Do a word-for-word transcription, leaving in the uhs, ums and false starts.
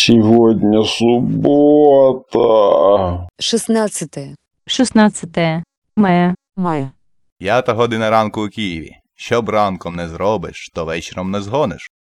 Сегодня суббота. шістнадцяте. шістнадцяте мая. Мая. П'ята година ранку у Києві. Що б ранком не зробиш, то вечором не згониш.